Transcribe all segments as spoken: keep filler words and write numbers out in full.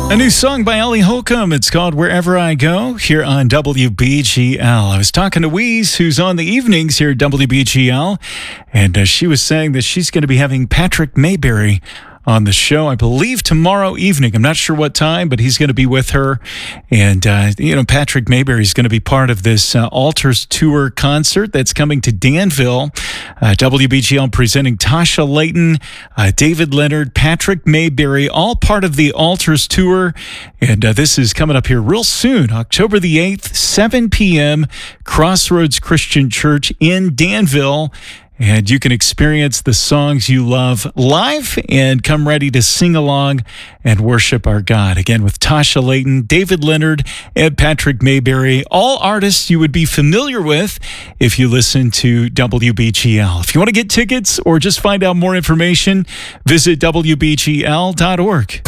A new song by Ellie Holcomb. It's called Wherever I Go here on W B G L. I was talking to Weeze, who's on the evenings here at W B G L, and uh, she was saying that she's going to be having Patrick Mayberry on the show, I believe, tomorrow evening. I'm not sure what time, but he's going to be with her. And, uh, you know, Patrick Mayberry is going to be part of this uh, Altars Tour concert that's coming to Danville. Uh, W B G L presenting Tasha Layton, uh, David Leonard, Patrick Mayberry, all part of the Altars Tour. And uh, this is coming up here real soon, October the eighth, seven p.m., Crossroads Christian Church in Danville. And you can experience the songs you love live and come ready to sing along and worship our God. Again, with Tasha Layton, David Leonard, and Patrick Mayberry, all artists you would be familiar with if you listen to W B G L. If you want to get tickets or just find out more information, visit W B G L dot org.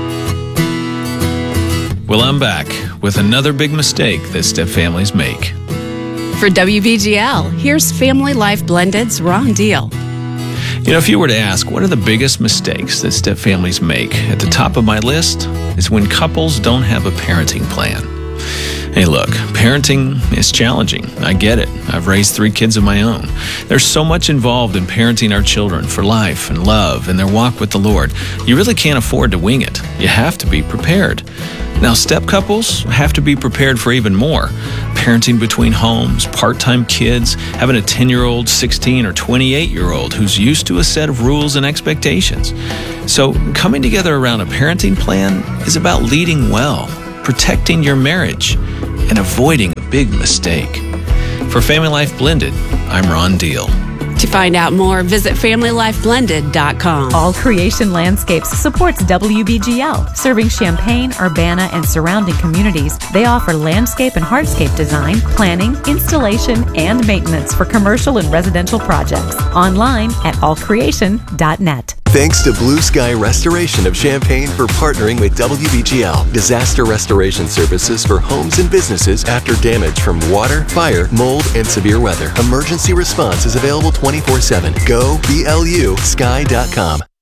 Well, I'm back with another big mistake that step families make. For W B G L, here's Family Life Blended's Ron Deal. You know, if you were to ask, what are the biggest mistakes that step families make? At the top of my list is when couples don't have a parenting plan. Hey, look, parenting is challenging. I get it. I've raised three kids of my own. There's so much involved in parenting our children for life and love and their walk with the Lord. You really can't afford to wing it. You have to be prepared. Now, step couples have to be prepared for even more. Parenting between homes, part-time kids, having a ten-year-old, sixteen, or twenty-eight-year-old who's used to a set of rules and expectations. So, coming together around a parenting plan is about leading well, protecting your marriage, and avoiding a big mistake. For Family Life Blended, I'm Ron Deal. To find out more, visit family life blended dot com. All Creation Landscapes supports W B G L, serving Champaign, Urbana, and surrounding communities. They offer landscape and hardscape design, planning, installation, and maintenance for commercial and residential projects. Online at all creation dot net. Thanks to Blue Sky Restoration of Champaign for partnering with W B G L. Disaster restoration services for homes and businesses after damage from water, fire, mold, and severe weather. Emergency response is available twenty-four seven. Go B L U sky dot com.